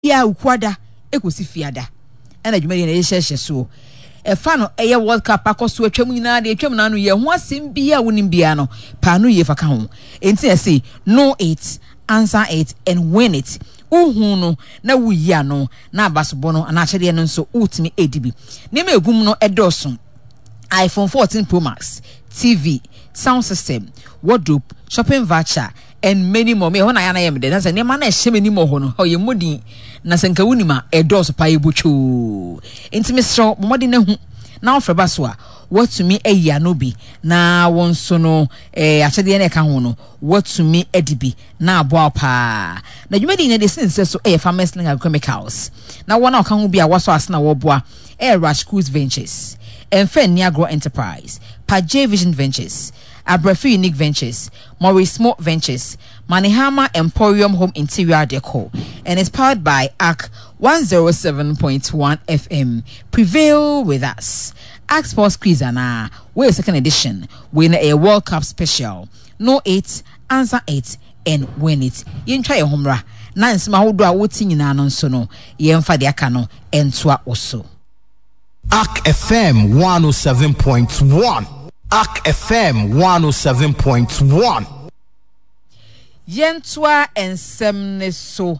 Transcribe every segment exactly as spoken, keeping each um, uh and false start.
ya ukwada ekosi fiada ena dwumadi na yehye so e fa no eye World Cup akoso atwam nyina de atwam na no ye ho asem bia wonim bia no pa no ye fa ka ho enti e say know it, answer it and win it. Uhu no na wuya no na abasobo no na achede no nso utimi edibi nema egum no edoso iPhone fourteen Pro Max, T V, sound system, wardrobe, shopping voucher and many more. Me ho na ya na yem de na se nema na ehye mani mo ho no ho ye modi na senka wunima edoso pa yebuchu enti so momodi na hu na ofreba so a watumi eya no bi na wonso no eh achede na ka ho no watumi edibi na abo pa na dwumadi na de sense so eh farmers linga chemicals na wona o ka ho bi a waso asena wo boa eh Rush Cruise Ventures, Enfeni Agro Enterprise, Paj Vision Ventures, Abrafi Unique Ventures, Maurice Mo Ventures, Manihama Emporium Home Interior Decor, and is powered by A C one oh seven point one F M. Prevail with us. A C Sports Quiz and we're second edition. Win a World Cup special. Know it, answer it, and win it. You try your homra. Nance Mahudu are waiting in an sono. Yen Fadiakano and Twa also. A C F M one oh seven point one. A C F M one oh seven point one. Yentwa ensemne so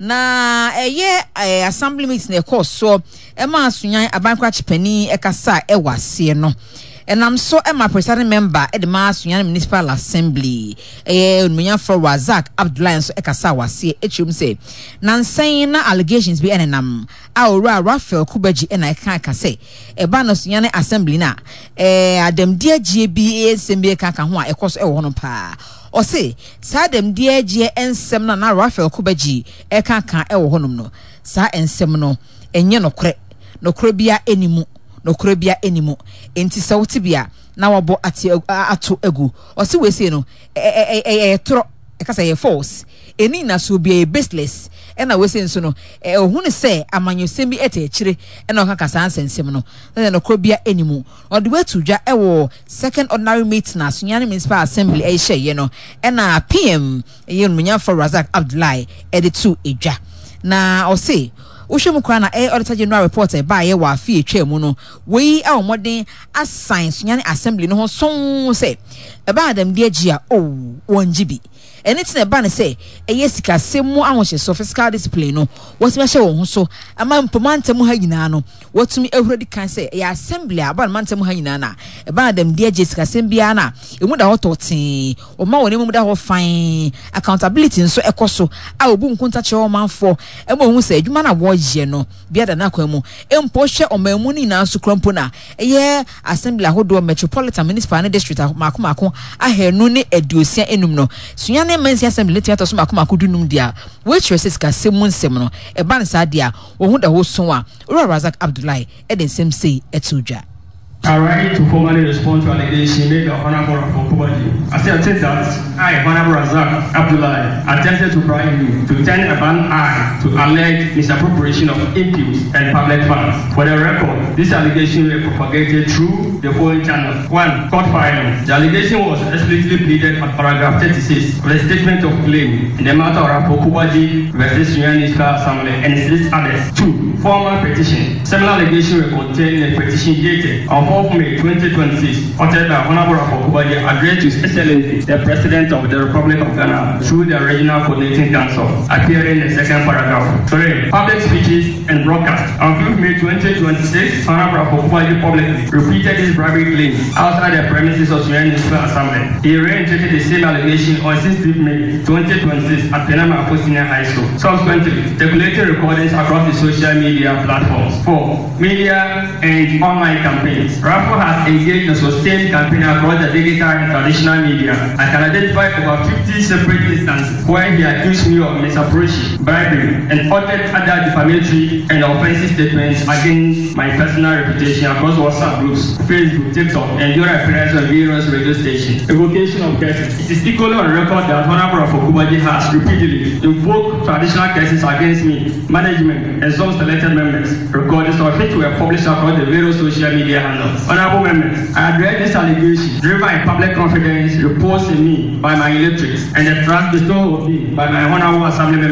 na eye eh, assembly meeting e course so e ma asunyan abankwa chipani e kasa e wase no enam so e ma presiding member e de ma asunyan municipal assembly eh onmunya for Razak Abdullahi so e kasa wase e chum say nansan na allegations bi enenam Aura Raphael Kubaji e na e kan ka say e ba na asunyan assembly na eh adem dia G B A sembe kan ka ho a e course e wo no pa o say sadem die gie ensem na na Raphael Kubaji e kan kan e wo honum no sa ensem no enye no kre no kre bia enimu no kre bia enimu enti sawti bia na wabo ati ato egu o say we say no e e e e tro e ka say false eni na so bia baseless e na we say nso no e ohunu say amanyosem bi ete akire e na okaka sa ansensem no na no kre bia enimu o de we to dwa e wo second ordinary meeting na Sunyani Municipal Assembly e hye ye no e na P M ye Munya for Razak Abdullahi e de to edwa na o say Ushemu kwa na eh auditor general reporter ba ye wa fi etwa mu no we a omoden assign Sunyani Assembly no ho son say e ba adam de agia oh wonjibi anything e ba ne say e yesika semu ahoshe so fiscal discipline no wotime hye wo ho so ama mpomantemu ha nyina no wotumi ehurodi kan say e assembly aba mantemu ha nyina na e ba adam de agia sika sembia na emu da hototin o ma woni mu da ho fine accountability nso ekoso a obu nkunta che o manfo e mo hu say adwuma na wo je no bia da na kwamu empo hwe omamu ni na so krompo na eye assembly ahodo metropolitan municipal and district makomako ahenu ne aduosia enum no Sunyani Men's Assembly theater so makomako dunum dia which resist ka semu nsem no e ban sa dia wo hu da ho so a Razak Abdullahi e den sem sei etudwa. I write to formally respond to allegation made by Honorable Kubaji. I say attest that I, Honorable Razak Abdullahi, attempted to bribe you to turn a blind eye to alleged misappropriation of inputs and public funds. For the record, this allegation was propagated through the following channels. One, court filing. The allegation was explicitly pleaded at paragraph thirty-six of the statement of claim in the matter of Rapo Kubaji versus Sunyani Municipal Assembly and its list others. Two, formal petition. Similar allegations were contained in a petition dated on fourth May twenty twenty-six, authored by Honorable Rapo Kubaji, addressed to His Excellency, the President of the Republic of Ghana, through the Regional Coordinating Council, appearing in the second paragraph. Three, public speeches and broadcasts. On fifth May twenty twenty-six, Honorable Rapo Kubaji publicly repeated his bribery claim outside the premises of Sunyani Municipal Assembly. He reiterated the same allegation on sixteenth May twenty twenty-six at Penama Senior High School. Subsequently, circulating recordings across the social media platforms. Four, media and online campaigns. Rapo has engaged in a sustained campaign across the digital and traditional media. I can identify over fifty separate instances where he accused me of misappropriation, bribery, and uttered other defamatory and offensive statements against my personal reputation across WhatsApp groups, Facebook, TikTok, and during appearance on various radio stations. Evocation of cases. It is equally on record that Honorable Rapo Kubaji has repeatedly invoked traditional cases against me, management, and some selected members. Recordings of which were published across the various social media handles. Honorable members, I address this allegation driven by public confidence reposed in me by my electorates and the trust bestowed on me by my honorable assembly members here.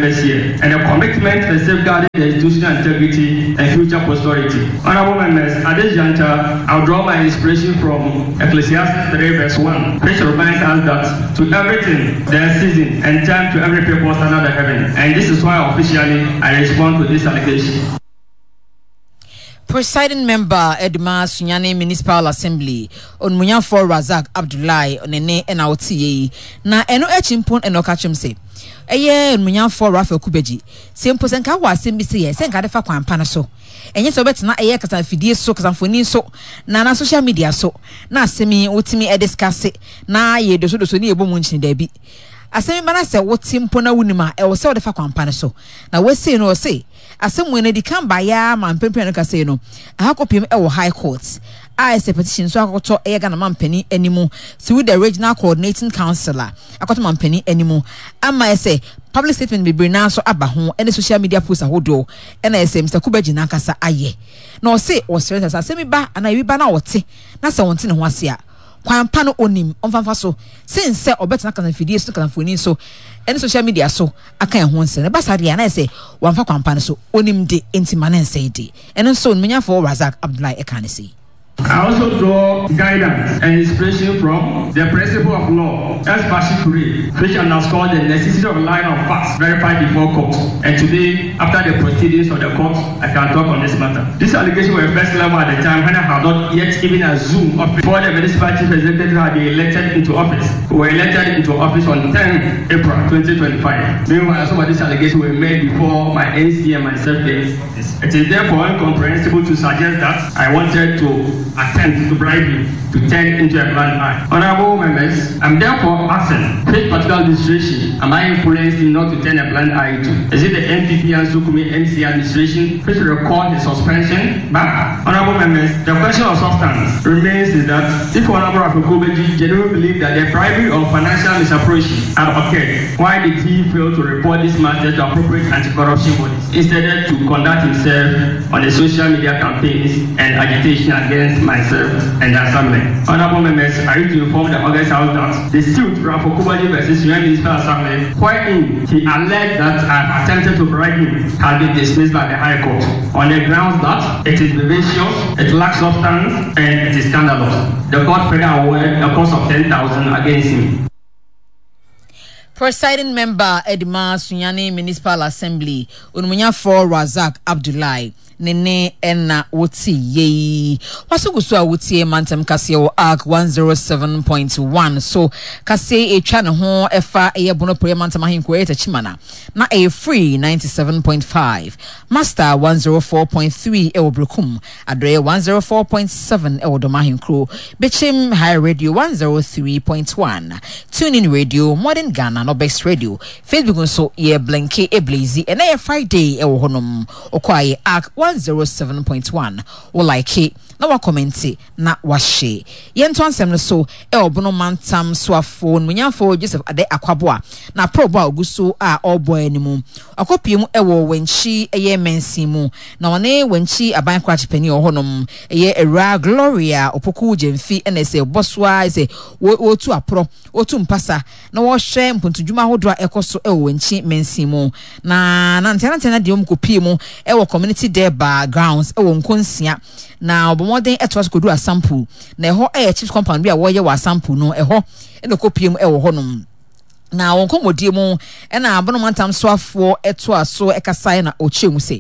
year, and a commitment to safeguarding the institutional integrity and future prosperity. Honorable members, at this juncture, I'll draw my inspiration from Ecclesiastes three verse one, which reminds us that to everything there is season and time to every purpose under the heaven. And this is why officially I respond to this allegation. Presiding member Edma Sunyani Municipal Assembly on Munyafo Razak Abdullahi onene ena otiye na eno echimpon eno kachim se eye Munyafo Rafael Kubeji sempo senka wa asem bi se ye senka defa kwampa na so enye so betina eye kasa fidie so kasa foni so na na social media so na asemi otimi e discuss na ye doso doso ni ebo mu nchini da bi asemi bana se wotimpo na wunima e wo se defa kwampa na so na we say no say asem when di kan ba ya man pempe no kase no ahakopim e wo high court I say petition so akoto e ga na man pani animu through the regional coordinating councillor akoto man pani animu ama say public statement be bring na so aba ho e social media post ahodo e na say Mister Kubeji na kasa aye na o say o serious asem ba ana wi ba na wote na se wonte ne ho ase a kwampa no onim onfanfa so since say obetena kan fidie so kan foni so any social media so aka ho nse ne basa dia na say wamfa kwampa no so onim de intimane nse de eno so Munyafo Razak Abdullahi ekane say I also draw guidance and inspiration from the principle of law, as Bashikuri, which underscores the necessity of line of facts verified before court. And today, after the proceedings of the court, I can talk on this matter. This allegation were first level at the time when I had not yet even assumed office before the municipal chief executive had been elected into office. We were elected into office on tenth April twenty twenty-five. Meanwhile, some of these allegations were made before my N C and myself came. It is therefore incomprehensible to suggest that I wanted to attempt to bribe you to turn into a blind eye. Honorable members, I'm therefore asking, which particular administration am I influencing not to turn a blind eye to? Is it the N P P and Sukumi M C administration which will record the suspension? But, honorable members, the question of substance remains is that if Honorable Rafael Kubeji genuinely believed that the bribery or financial misappropriation had occurred, why did he fail to report this matter to appropriate anti-corruption bodies instead to conduct himself on the social media campaigns and agitation against myself and the assembly? Honorable members, I need to inform the August House that the suit Rafael Kubeji versus Union Municipal Assembly, wherein he alleged that I attempted to bribe him, had been dismissed by the High Court on the grounds that it is vivacious, it lacks substance, and it is scandalous. The court further awarded a cost of ten thousand against him. Presiding member Edma Sunyani Municipal Assembly Munyafo Razak Abdullahi nene ena woti ye wasugusu a woti mantem kase o arc one oh seven point one so kase e twa ne ho efa eye bono pre mantem ahinko e tachimana na e free ninety-seven point five master one oh four point three e obrokum adre one oh four point seven e odomahinkro bechim high radio one oh three point one tune in radio modern Ghana no best radio Facebook so ye blinky e blazy and e Friday e wo honom okwaye arc one oh seven point one o like it na wa comment na wa share yento ansem no so e obono mantam so afo Munyafo Joseph Ade Akwabo na probo oguso a obo animu akopiem e wo wenchi eye mensimu na wane wenchi aban kwachi pani ohonom eye era Gloria opoku jemfi na se boswa se wotu apro otu mpasa na wo hwe mpontudwuma hodo ekoso e wo wenchi mensimu na na ntena ntena de omkopiem e wo community day grounds e wo nkonsia na obomoden etwas kodu asample na eho e chief compound bi a wo ye wa sample no eho e no kopiem e wo honom na won komodie mu e na abono mantam soafo eto aso e kasai na ochemu se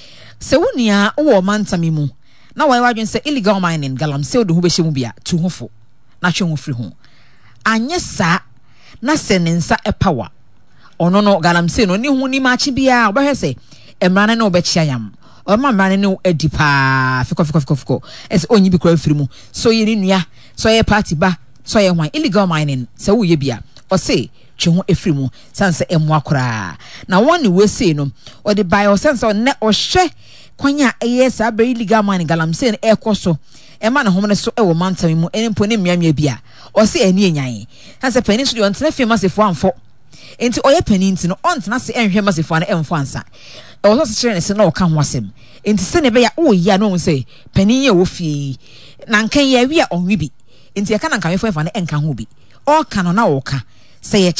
se wunia wo mantam mu na wo wadwen se illegal mining galamsey do ho behye bia tu hofo na twe ho firi ho anye sa na senensa e power ono no galamsey no ni hu ni machi bia obehwe se emrane na obechia yam o ma mane no edipa fiko fiko fiko fiko es onyi bi kura firi mu so ye ni nua so ye party ba so ye hwan illegal mining se wo ye bia o se twe ho efiri mu sanse emu akora na won ni we say no o de buy o sense o ne o hwe kwanya eye sa be illegal mining galamsey e koso e ma na homne so e wo mantam mu enpo ne miamia bia o se eni enyan sanse pani so de on tena famous efo amfo enti oye pani nti no on tena se enhwe masefo na emfo ansa also say ne se na o ka ho asem enti se ne be ya o ya no say pani ye wo fie na nkan ye wi a onwi bi enti e ka na nkan yefo fa na enka ho bi o ka no na o ka se ye chiwa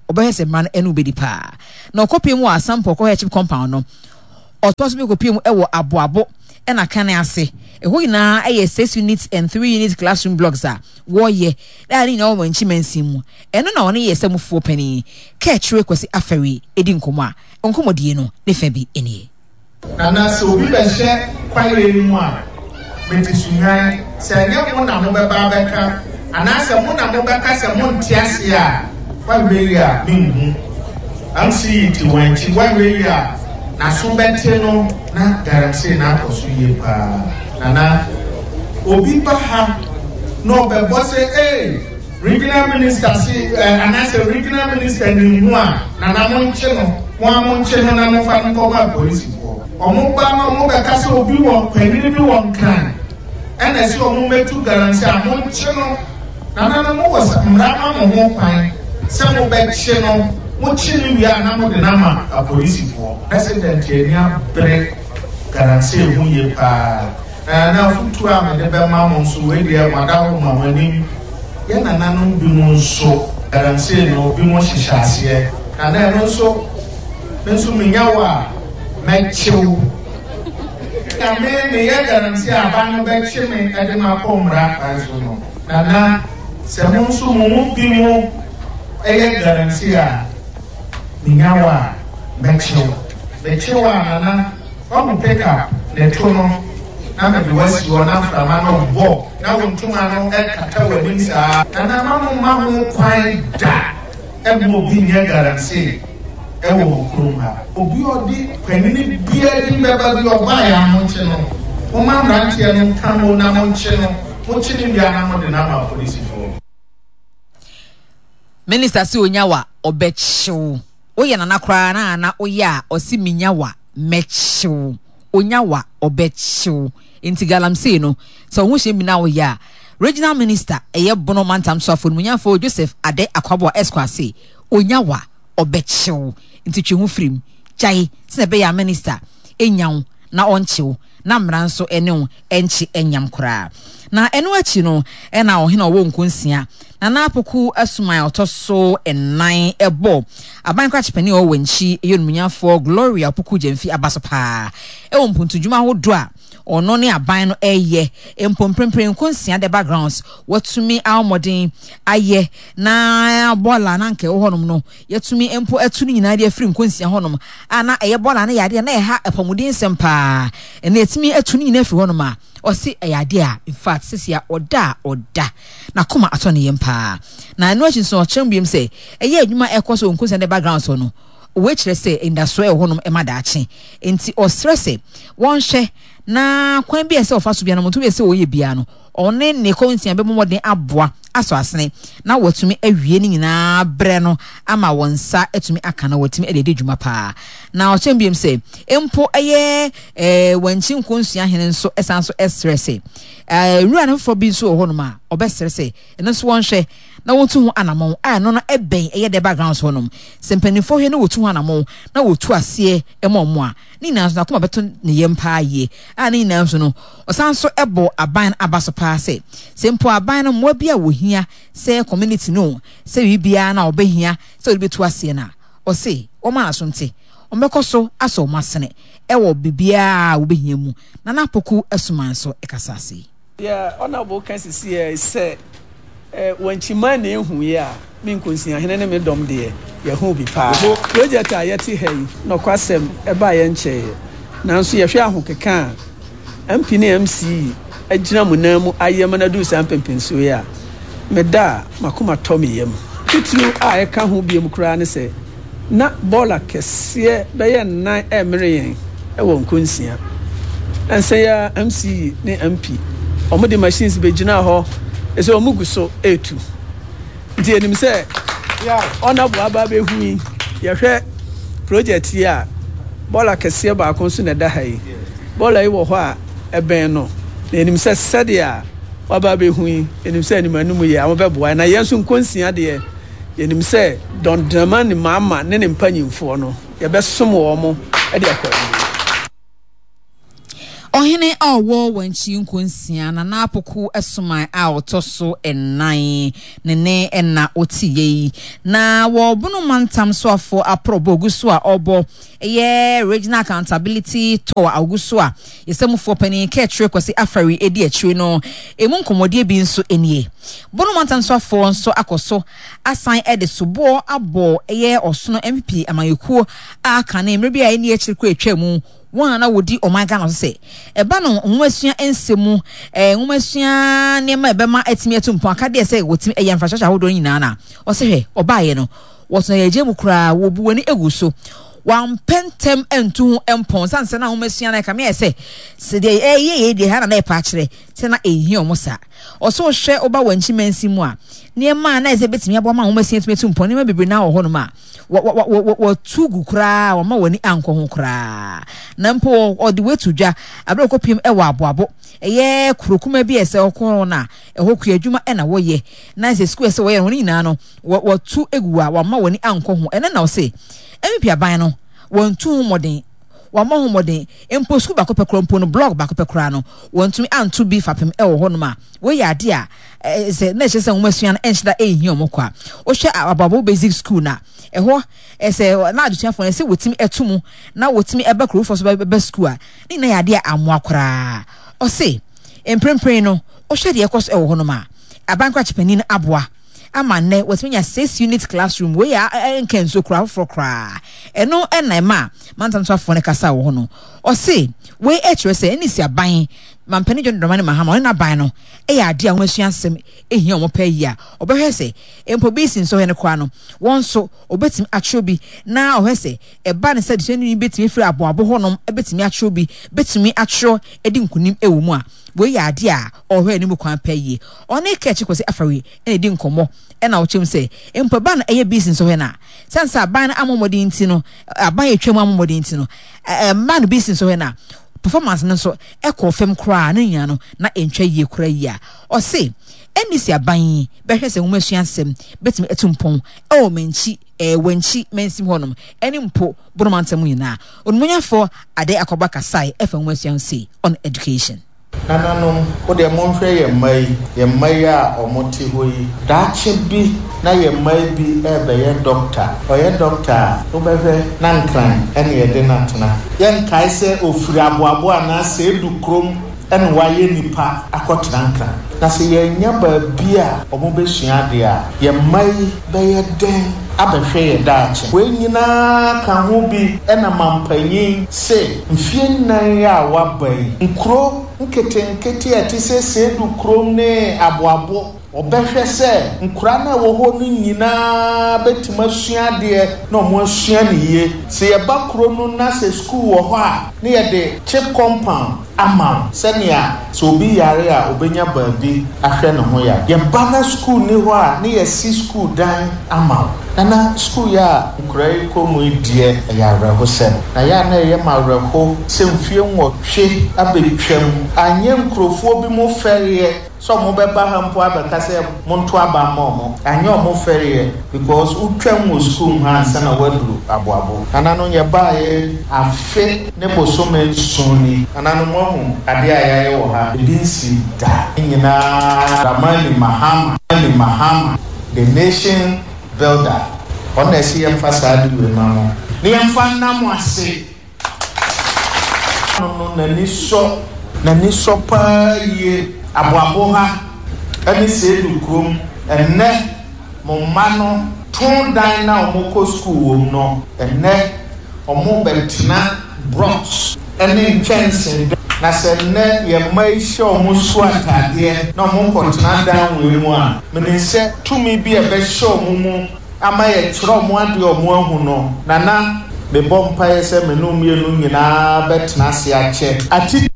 obehese man enu bedi pa na okopie mu asampo ko hechip compound no otoso be kopie mu ewo aboabo e na kan ase eho ina eye six units and three units classroom blocks a wo ye da ni na wo manchi mansim mu eno na woni ye semufuo pani ka chire kwasi afari edi nkomo a nkomodie no ne fa bi enie nana so obi be hye kwaye mu a metisunyai se nye mo na mo be ba beka anase mo na mo beka se mo ntiase a kwaye a minhu am see it when ti kwaye a na so bete no na garancy na akoso ye pa nana obi ba ha no be boss eh regional minister si anase regional minister ni mu a nana mo nche no mo mo nche no na mo fa nko ba police ko omo ba ma mo be ka se obi won panini bi won kan ena si omo metu garancy a mo nche no nana na mo was mra ma mo ho kwan se mo be che no mo chini wi ana mo de na ma a police for president enia bre garancy hu ye pa na futu a me de be ma mo so we de ma da ho ma mani ye na nanu bi mo so garancy no bi mo hihase na na no so nso minyawa me chew na me me ye garancy a ba no be che me e de ma ko mra aso no na na se mo so mo bi mo e ye garancy a minyawa me chew me chew a na o pick up the tono na me wasi wona frama no bo na wontuma no e kata wani sa na na mamu mamu kwai da e mo bi nye garancy e wo kroma obi odi panini bia di beba bi oba ya mo che no o ma mrantie no kan mo na mo che no mo che ni bia na mo de na ma police fo minister si onyawa obechiw oye na nakra na na oya osi minyawa mechiw onyawa obechiw inti galamse no so hu shemi na oya regional minister eye bono mantam so afo munyafo Joseph Ade Akwabo Esquase onyawa obechiw inti twihu frim chai se be ya minister enyaw na onchiw na mra nso ene enchi enyam kora na eno achi no ena ohina owo nkonsia na na apoku asumai otoso enan ebo abankwa chipani o wanchi eyonmunyafo Gloria apoku jemfi abasopa ewo mpuntudwuma hodo a ono ne aban no eye empomprempren nkonsia the backgrounds watumi awmodin aye na bola na nke honom no yatumi empo atu nyina de afri nkonsia honom ana eye bola na yade na eha epomudin sempa ene etimi atu nyina afri honom a osi ayade a in fact sisia oda oda na koma atone yempa na eno achi so chembiem se eye adwuma ekoso nkonsia the backgrounds no we kire se industry honom e madachi enti o stress won hwe na kwan bi ese ofa so bia no mutu bi ese oye bia no one ne konsia be momodin aboa aso asene na watumi awie ni nyina bre no ama wonsa atumi aka na watumi edede dwuma pa na o chembiem se empo eye eh wanchi nkonsia hene nso esan so stress eh rua na fo bi so ho no ma obe stress eno so won hwe na wotu ho anamon a no no eben eye the background so no sempanifo hwe na wotu ho anamon na wotu ase emomo a ni na so na koma beto ne yempa ye a ni na so no osan so ebo aban abaso pa se sempo aban no mo bia wo hia se community no se bibia na obehia se obetu ase na o se o ma asonte o mekoso aso masene ewo bibia obehia mu na na poku asumanso ekasase yeah honorable council here say eh wanchima na ehu ye a me nkonsia hene ne me dom de ye hu bi pa project a yeti hei no kwasem e ba ye nche nanso ye hwe ahokeka M P ne M C agina munamu ayem na du san pempenso ye a me da makoma tomi yem titru a e ka ho biem kura ne se na bola kese be ye nan e mere yen e wo nkonsia ense ya M C ne M P omo de machines be gina ho ese omugu so etu nti enim se ya honorable aba be hu ye hwe project ya bola kese ba kon so na da hai bola yi wo ho a eben no na enim se sede a aba be hu enim se enim anum ye amo be boa na yenso nkonsia de enim se don demand ni mama ne ne mpanyimfo no ye be som wo mo e de akwa Ohine awo wanchi nkonsia na napoku esumai a otoso ennan nene enna otiye na wo bunu mantam so afo aprobo guso a obo eye regional accountability to aguso a yesemufo pani ketre kwasi afari edi achire no emu nkomodie bi nso enie bunu mantam so afo nso akoso asan ede sobo abo eye osono M P amayekuo aka na emre bia eni achire kwa atwam one na wodi omega no se eba no nwasua ensemu eh nwasua nema ebema atimi atumpo aka de se wotimi eya mfashasha hodo nyina na o se hwe obaye no woso ye jemu kura wo buwani eguso wan pentem entu empon sanse na nwasua na ka me se se de eye ye de ha na e pa kire te na ehi omusa o so hwe oba wanchi mansimu a nema na eze betimi abo ma nwasua atimi atumpo nema bebre na wo ho no ma wa tugu kra wa ma wani anko ho kra na mpo odi wetudwa abere kopim e wa aboabo eye kurokuma bi ese okon na eho kuadwuma e na wo ye na se school ese wo ye no nyina no wa tu egu a wa ma wani anko ho ene na wo se empi aban no won tu homoden wa ma homoden empo school ba kopekro mpo no blog ba kopekra no won tumi antu bi fapem e wo ho no ma wo ya ade a se na che se nwasua na enhida ehi omokwa wo hwe ababo basic school na eho ese na adutua fo ese wotimi etumu na wotimi ebekro fo so be school a ni na yade amoa kora o se emprempren no o hwe de ekos e wo ho no ma abankwa chipani na aboa ama ne wotimi nya six unit classroom we ya enkenso kora fo kora eno ena ma mantanto afo ne kasa wo ho no o se we etre se eni si aban mampani John Dramani Mahama na ban no e ya ade a nwasua asem ehi omo pa yi a obehwe se empo basin so he ne kwa no won so obetimi achobi na ohwe se e ba ne se de ni betimi firi aboabo honom e betimi achobi betimi acho edi nkunim ewo mu a we ya ade a ohwe ni mu kwan pa yi one kechi kwese afari e di nkomo e na ochem se empo ba na eye basin so he na sense aban na amomodi nti no aban etwam amomodi nti no e man basin so he na performance nso ekọ fem kra na nya no na entwa yie kra yi a o se enisi aban behwe se nwasua asem betimi etumpon e o menchi e wanchi mensim honom eni mpo bromantam nyina onmunyafo ade akoba kasai efa nwasua se on education nanano o de monhwe ye mai ye mai a omoti hoyi daache bi na ye mai bi e be ye doctor o ye doctor o be ve nankran ene ye de natna yen kai se ofuri aboabo ana se edu krom ene waye nipa akotran kran na se ye nya ba bi a omo be sua de a ye mai be ye den abehwe ye daache we nyina ka ho bi ena mampanyin se mfie nan ya wabai nkro nkete nkete ati se se du krom ne aboabo obehwe se nkura na wo ho no nyina betima sua de na omo asua ne ye se ye ba kro no na se school wo ho a ne ye de chip compound ama senia so obi yare a obenya baabi ahwe ne ho ya ye ba na school ne ho a ne ye si school dan ama nana school ya nkura ko mu die ya reho se na ya na ye ma reho se mfie nwotwe abetwam anye nkrofo bi mo fere so mo be ba hampo abeka se monto aba momo anye mo fere because utwam wo school ha sana waduru aboabo nana no ye ba ye afe ne bosome suni nana no mo hu ade ayaye wo ha binsi da nyina Dramani Mahama ni Mahama the nation builder on esi emphasize we mama ni emfa na mo ase no no na ni so na ni so pa ye aboabo ha ani se du krom enne mo mano ton dan na mo ko school wo no enne omo betna Bronx ene chance na se ne ye mai show mo so atade na mo kontena dan we mu a me se tumi bi e be show mo mu ama ye tro mo ade o mo ahu no nana me bompa ye se me no mienu nyina betna se ache ati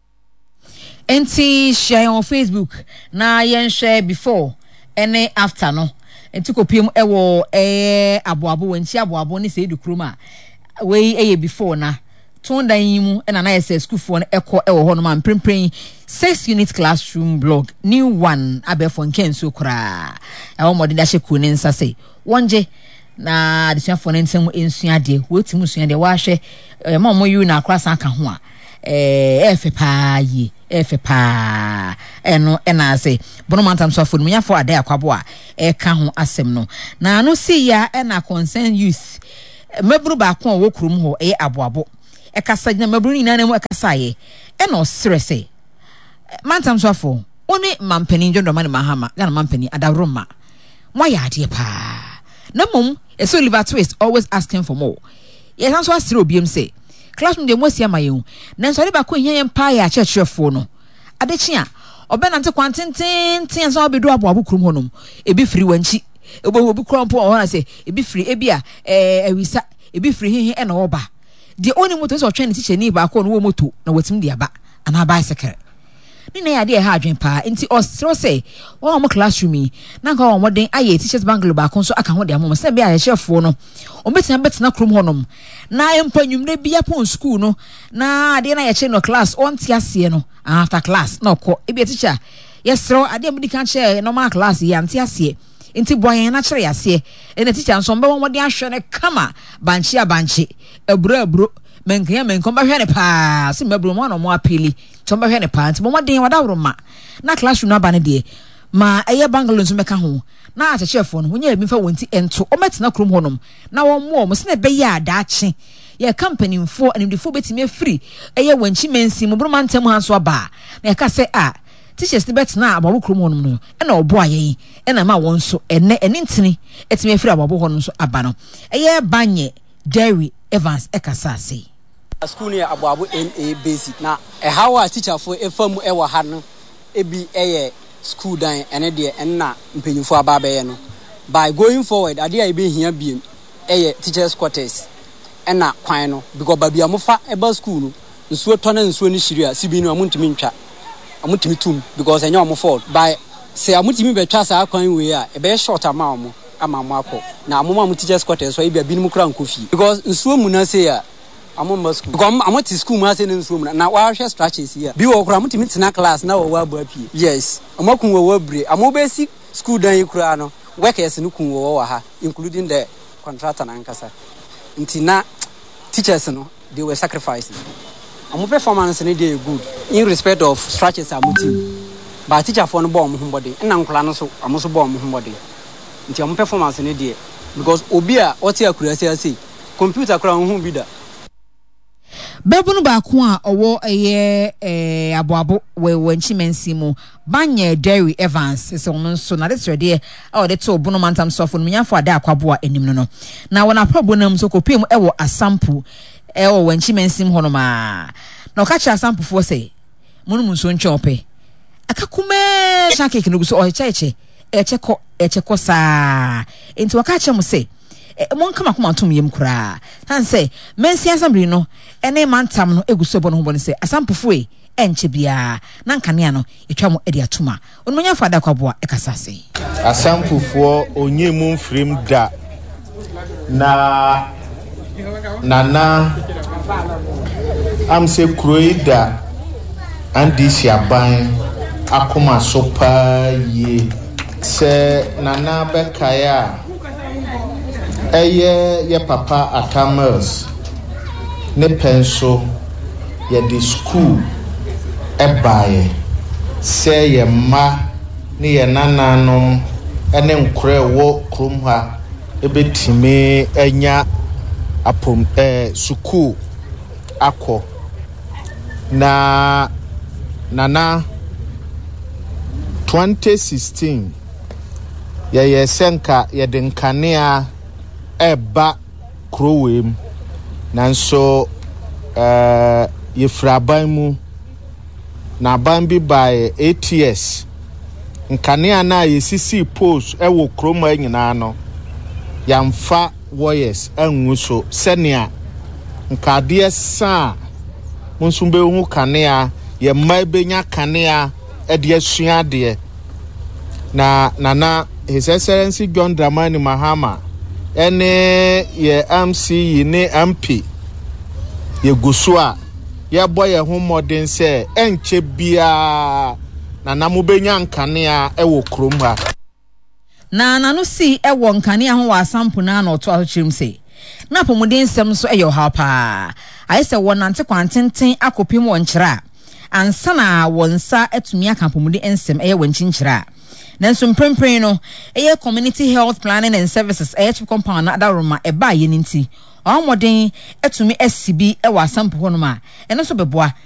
enti share on Facebook na yen share before any after no enti kopiem ewo eh aboabo wanchi aboabo ni se du kroma we eye before na ton dan yimu na na ese school for no ekọ ewo ho no man prempren six unit classroom blog new one abefo nkenso kra ewo modi da hye ne nsa se wonje na adisuafo ne nsem ensua de wotimu sua de wa hwe ma mo yu na akrasa aka ho a eh efe pa yi efe pa eno ena se bono mantam so afo munya fo ade akwabo a e ka ho asem no na no si ya ena concern youth mabru ba ko wo kurum ho e aboabo e kasa na mabru ni na mu e kasa ye e no stress mantam so afo oni mampani njondo mani mahama gana mampani adawroma mo ya ade pa na mum e so liver twist always asking for more yes so asiro biem say classroom de mo sia mayehu na so ba ko hyen pa ya chechefo no adechi a obena nte kwantenten ten so obedu aboabo kurum honom ebi firi wanchi ebo obi krompo o na say ebi firi ebi a eh awisa ebi firi hyen e na oba the only motor so twen teacher ni ba ko no wo moto na watim de aba ana bicycle ni na ya de ha adwen pa nti ostro say wo mo classroom yi na nka wo modern aye teachers bangalo ba ko so aka ho de amom se be a chefo no o betina betina krom honom na empanyumre bia pon school no na ade na ye che no class on ti ase no after class no ko e be teacher yesro ade am di kan che normal class ya nti ase nti boyen na kire ase e na teacher nso mbe wo modern ahwe ne kama banchi abanchi ebro ebro menkya menkom ba hwe ne pa se mebro mo no mo apeli to ba hwe ne pa nti mo modern wadawro ma na classroom na ba ne de ma eye bangalo nso meka ho na achechefo no wonya ebi fa wonti ento o metina krom honom na wo mo mo se na be ya adaache ye company mfo animdifo betimi afiri eye wanchi mensi mo bro mantem ha so aba na ye ka se a teachers betina ababo krom honom no e na obo ayen e na ma won so ene ene ntini etimi afiri ababo honom so aba no eye banye Derry Evans e kasa se school ni aboabo N A basic na e hawa teacher fo e fam e wo ha no e bi eye school dan ene de enna mpanyimfo ababaye no by going forward ade a be hia biem eye teachers quarters enna kwan no because babia mofa e ba school no nsuo to na nsuo ni hiri a sibi no amuntimi ntwa amuntimi tum because enya omo fault by say amuntimi betwa sa kwan we a e be short ama omo ama mo akọ na amoma am teachers quarters so e bia binim kra nkofi because nsuo mu na say a amoma school because amoti school mu ase ne nsuo mu na wa hwe structures here bi wo kra amuntimi tina class na wo wa abu apie yes amakun wo wa bre amo basic school dan yikura no workers no kun wo wa ha including the contractor na nkasa ntina teachers no they were sacrificing amo performance ne dey good in respect of structures amuti but teacher for no bomb ho body na nkula no so amo so bomb ho body nti amo performance ne dey because obi a oti akura say computer kura ho bi da Bebunu ba ko a owo eye eh aboabo we wanchi mensi mu banye Derry Evans se ono so na this ready e o de to bunu mantam sofo no nyafo ada akwabo a enim no no na wona probo nam so kopem e wo asample e wo wanchi mensi mu hono ma na o ka cha asample fo say munu mu so ntwe ope aka kuma sha keke no so o cheche e cheko e cheko sa enti waka cha mu say mon kama kuma tum yem kura han say mensi assembly no ene mantam no eguso bo no bo ne say asampofo e enche bia na nkane no etwa mo ede atuma onu nya fada kwabo e kasa say asampofo onye mu mfrim da na nana am se kroida andi siaban akoma sopa ye se nana bekaya eye ye papa atamers ne penso ye di school e bae se ye ma ne ye nananom ene nkure wo krom ha ebetime enya apom eh school akọ na nana twenty sixteen ye ye senka ye de nkanea eba krowem nanso eh yefraban mu na ban bi by A T S nkanea na yesisi post ewo kroma nyina no yamfa wires anwu so senia nkade sa monsumbe hu kanea ye mai benya kanea ede asua de na nana His Excellency John Dramani Mahama ene ye M C ne M P ye gusua ye boye ho modern se enche bia na namubenya nkanea ewo krom ha na nanu si ewo nkanea ho wa sample na na oto achirim se na pomuden sem so eyo ha pa ayɛ sɛ wɔnante kwantenten akɔpem wɔn kyerɛ a ansa na wɔn nsa atumi akampɔmude nsɛm ɛyɛ wɔn kyinkyerɛ a nanso mprempren no ɛyɛ community health planning and services ɛyɛ chief compound na adaroma ɛba yɛ ninti ɔmɔden atumi asibi ɛwɔ asampo hɔ no ma ɛno so bɛboa